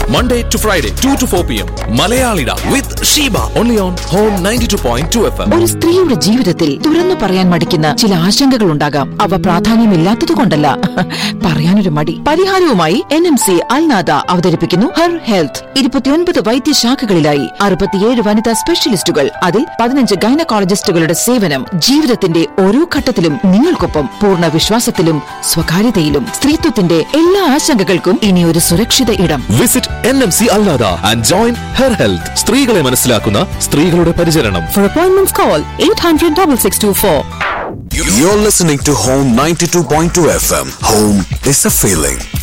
Monday to Friday, 2 to 4 p.m. Malayalida with Sheba. Only on Home 92.2 FM. ഒരു സ്ത്രീയുടെ ജീവിതത്തിൽ തുറന്നു പറയാൻ മടിക്കുന്ന ചില ആശങ്കകൾ ഉണ്ടാകാം. അവ പ്രാധാന്യമില്ലാത്തതുകൊണ്ടല്ല, പറയാനൊരു മടി. പരിഹാരവുമായി NMC അൽനാദ അവതരിപ്പിക്കുന്നു ഹെർ ഹെൽത്ത്. 29 വൈദ്യശാഖകളിലായി 67 വനിതാ സ്പെഷ്യലിസ്റ്റുകൾ, അതിൽ 15 ഗൈനക്കോളജിസ്റ്റുകളുടെ സേവനം. ജീവിതത്തിന്റെ ഓരോ ഘട്ടത്തിലും നിങ്ങൾക്കൊപ്പം, പൂർണ്ണ വിശ്വാസത്തിലും സ്വകാര്യതയിലും. സ്ത്രീത്വത്തിന്റെ എല്ലാ ആശങ്കകൾക്കും ഇനി ഒരു സുരക്ഷിത ഇടം. Visit NMC Alnada and join Her Health. സ്ത്രീകളെ മനസ്സിലാക്കുന്ന സ്ത്രീകളുടെ പരിചരണം. For appointments call 800-6624. You're listening to Home 92.2 FM. Home is a feeling.